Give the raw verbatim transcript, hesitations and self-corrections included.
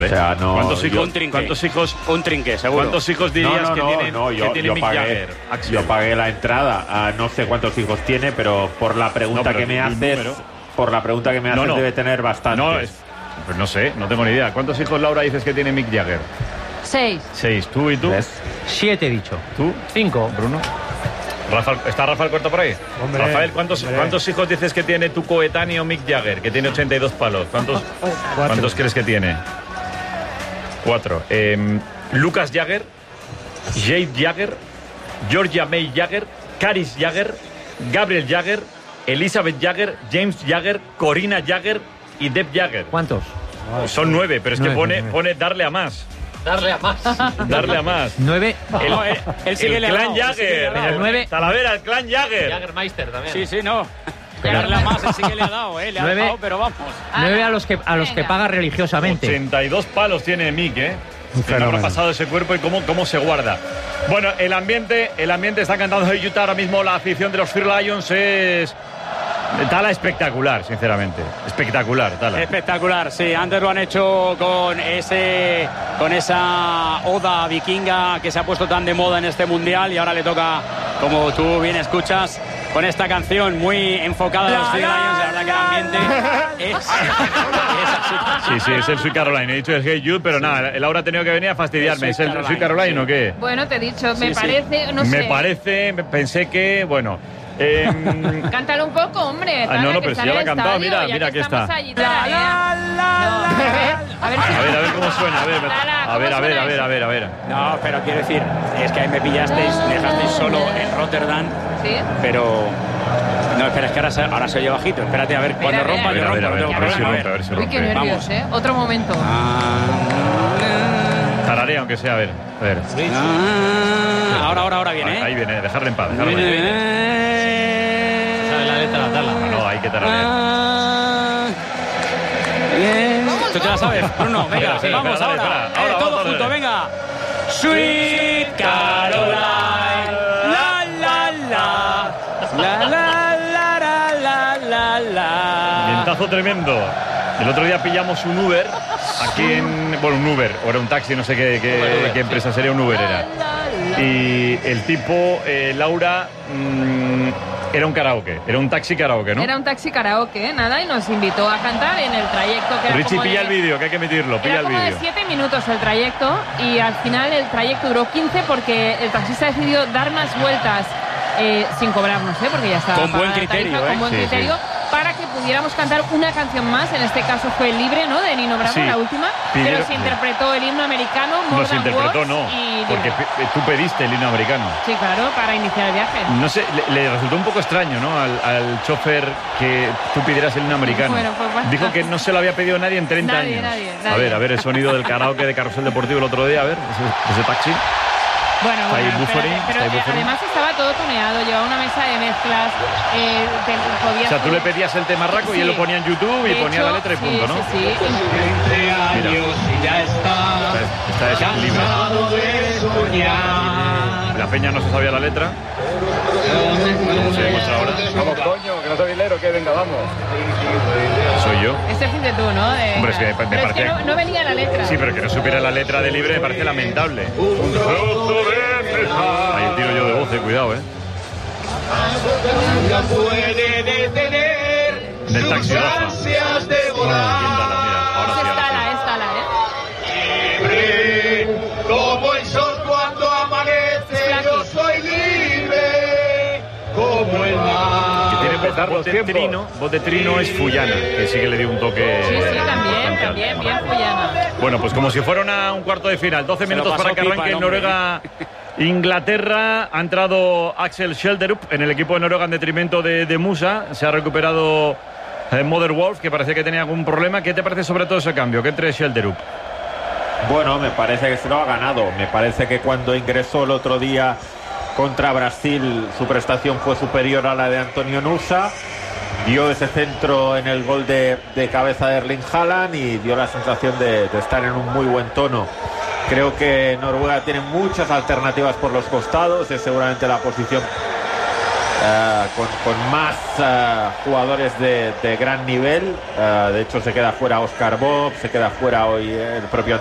O sea, no, ¿Cuántos hijos? Un trinque. ¿Cuántos hijos? Un trinque, seguro. ¿Cuántos hijos dirías no, no, que no, tiene, no, yo, que tiene yo Mick pagué, Jagger? Axel? yo pagué la entrada. Ah, no sé cuántos hijos tiene, pero por la pregunta No, pero que me un haces, número. por la pregunta que me haces No, no. debe tener bastante. No, es, pues no sé, no tengo ni idea. ¿Cuántos hijos, Laura, dices que tiene Mick Jagger? Seis. Seis. ¿Tú y tú? ¿Ves? Siete, he dicho. ¿Tú? Cinco. ¿Bruno? Rafael, ¿está Rafael Corto por ahí? Hombre, Rafael, ¿cuántos, hombre. ¿cuántos hijos dices que tiene tu coetáneo Mick Jagger, que tiene ochenta y dos palos? ¿Cuántos, ¿cuántos crees que tiene? Cuatro. Eh, Lucas Jagger, Jade Jagger, Georgia May Jagger, Caris Jagger, Gabriel Jagger, Elizabeth Jagger, James Jagger, Corina Jagger y Deb Jagger. ¿Cuántos? Son nueve, pero es que Nueve, pone, nueve. pone darle a más. Darle a más. Darle a más. Nueve. El, No, él- él sí que el le ha clan dado, él sí que le ha Jagger. dado. El nueve. Talavera, el clan Jagger. Jaggermeister también. Sí, sí, no. Pero- Darle a más, él sí que le ha dado, ¿eh? Le ha Nueve. dado, pero vamos. Nueve a los que a los que Venga. paga religiosamente. ochenta y dos palos tiene Mick, ¿eh? Un ¿Qué le habrá fenómeno. pasado ese cuerpo y cómo, cómo se guarda? Bueno, el ambiente, el ambiente está cantando en Utah ahora mismo. La afición de los Fear Lions es... Tala espectacular, sinceramente. Espectacular, Tala. Espectacular, sí. Antes lo han hecho con ese, con esa oda vikinga que se ha puesto tan de moda en este mundial y ahora le toca, como tú bien escuchas, con esta canción muy enfocada a los Fear Lions. La verdad que el ambiente es, es así. Sí, sí, es el Sweet Caroline. He dicho el Hey Jude, pero nada, Laura ha tenido que venir a fastidiarme. El ¿Es Sweet el Caroline, Sweet Caroline sí. o qué? Bueno, te he dicho, me Sí, sí. parece, no sé. Me parece, pensé que, bueno... em, Cántalo un poco, hombre. Ah, no, Tala, no, que pero está si ya en la el ha cantado, estadio, mira, ya mira, que aquí estamos está. allí, tararea. No, a ver, a ver si- a ver, a ver cómo suena, a ver, Tala, a ¿cómo ver, a ver, suena a ver, eso? a ver, a ver. No, pero quiero decir, es que ahí me pillasteis, me dejasteis solo en Rotterdam, Sí. pero... No, espera, es que ahora se, ahora se oye bajito. Espérate, a ver, Espera, cuando a ver, rompa, a yo ver, a ver, rompo, a no ver, tengo a ver si problema, rompe, a ver si Uy, rompe. qué nervios, Vamos. ¿eh? Otro momento. Tararea, aunque sea, a ver, a ver. Ah, ahora, ahora, ahora viene, ¿eh? Ahí viene, dejarle en paz, dejarle en paz. Sabe la letra, Tala. No, no, hay que tararear. Ah, bien. ¿Tú te la sabes, Bruno? Venga, Espera, espera, vamos espera, ahora. espera, ahora, Eh, todo vamos, junto, dale. venga. Sweet Caroline, la la la, la la la la la la la. Vientazo tremendo. El otro día pillamos un Uber aquí en... Bueno, un Uber, o era un taxi, no sé qué, qué, qué empresa sería, un Uber era. Y el tipo, eh, Laura, mmm, era un karaoke, era un taxi karaoke, ¿no? Era un taxi karaoke, ¿eh? Nada, y nos invitó a cantar en el trayecto que era Richie, como pilla de- el vídeo, que hay que emitirlo, pilla Era el como de vídeo. siete minutos el trayecto y al final el trayecto duró quince porque el taxista decidió dar más vueltas eh, sin cobrarnos, ¿eh? Porque ya estaba Con buen pagada la criterio, tarifa, ¿eh? con buen Sí, criterio, para que pudiéramos cantar una canción más. En este caso fue Libre, ¿no? De Nino Bravo, Sí. la última. Pidieron- Pero se interpretó el himno americano, More No se Than interpretó, Words, no, y porque Libre. pe- tú pediste el himno americano. Sí, claro, para iniciar el viaje. No sé, le, le resultó un poco extraño, ¿no? Al, al chofer que tú pidieras el himno americano. Bueno, pues bastante. Dijo que no se lo había pedido nadie en treinta Nadie, años. nadie, A nadie. ver, a ver el sonido del karaoke de Carrusel Deportivo el otro día, a ver, ese, ese taxi. Bueno, Está ahí bueno, buffering, espérate, pero está ahí eh, buffering. además estaba todo tuneado, llevaba una mesa de mezclas, eh, te, podías O sea, tú poner- le pedías el tema raco y Sí. él lo ponía en YouTube y De ponía hecho, la letra y sí, punto, ¿no? Sí, sí. Mira. Esta es, esta es libre. La peña no se sabía la letra. Como se demuestra ahora. Vamos, coño, que no soy hilero, que venga, vamos. Soy yo. Este fuiste tú, ¿no? De- Hombre, es que me Pero es parece- que no, no venía la letra. Sí, pero que no supiera la letra de libre me parece lamentable. Ahí el tiro yo de voz, eh, cuidado, eh. Del taxi, Rafa. Ah, bien, Tala, mira, ahora sí, Es ahora Tala, es Tala, ¿eh? Como el sol cuando amanece, yo soy libre, como el mar. sí. Que tiene voz, Empezar voz los de tiempos. trino, voz de trino es Fullana, que sí que le dio un toque. Sí, sí, también, importante. también, bien Fullana. Bueno, pues como si fuera una- un cuarto de final. doce Se lo minutos pasó para que pipa arranque el hombre, Noruega. Inglaterra, ha entrado Axel Schjelderup en el equipo de Noruega en detrimento de, de Musa. Se ha recuperado eh, Mother Wolf, que parecía que tenía algún problema. ¿Qué te parece sobre todo ese cambio? Que entre Schjelderup. Bueno, me parece que se lo ha ganado. Me parece que cuando ingresó el otro día contra Brasil, su prestación fue superior a la de Antonio Nusa. Dio ese centro en el gol de, de cabeza de Erling Haaland y dio la sensación de, de estar en un muy buen tono. Creo que Noruega tiene muchas alternativas por los costados. Es seguramente la posición Uh, con, con más uh, jugadores de, de gran nivel. Uh, de hecho se queda fuera Oscar Bob, se queda fuera hoy el propio